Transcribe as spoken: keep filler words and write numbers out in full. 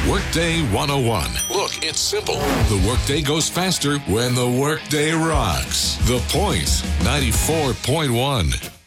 Workday one oh one. Look, it's simple. The workday goes faster when the workday rocks. The Point ninety-four point one.